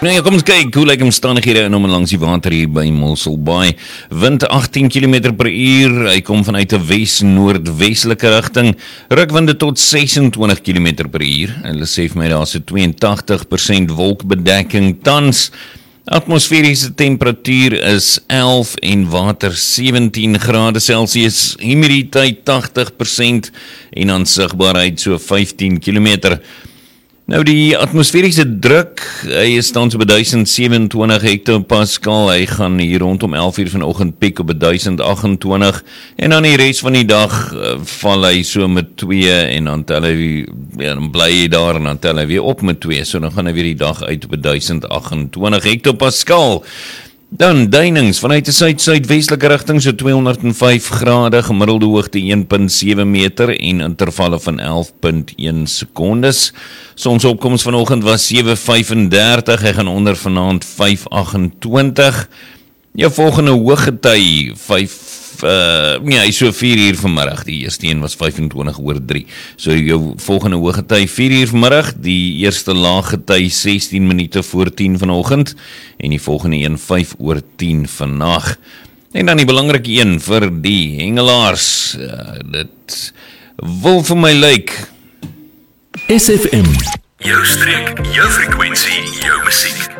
Nou ja, kom ons kyk hoe lyk omstandighede in om langs die water hier by Mossel Bay. Wind 18 km per uur, hy kom vanuit 'n wes-noordweselike rigting, rukwinde tot 26 km per uur. Hulle sê vir my daar's 'n 82% wolkbedekking tans. Atmosferiese temperatuur is 11 en water 17 grade Celsius, humiditeit 80% en aansigbaarheid so 15 km. Nou die atmosferiese druk, hy is tans op 1027 hektopascal, hy gaan hier rondom 11 uur vanoggend piek op 1028 en dan die res van die dag val hy so met 2 en dan tel hy, dan bly hy daar en dan tel hy weer op met 2, so dan gaan hy weer die dag uit op 1028 hektopascal. Dan duinings vanuit 'n suid-suidwestelike rigting so 205 grade, gemiddelde hoogte 1.7 meter en intervalle van 11.1 sekondes. Sonsopkoms vanoggend was 7:35, hy gaan onder vanaand 5:28. Jou volgende hoëgety hy so 4 uur vanmiddag, die eerste een was 25/3, so jou volgende hoëgety 4 uur vanmiddag, die eerste laaggety 16 minute voor 10 vanoggend, en die volgende een 5:10 vannag. En dan die belangrike een vir die hengelaars, dit wil vir my lyk. SFM, jou streek, jou frekwensie, jou musiek.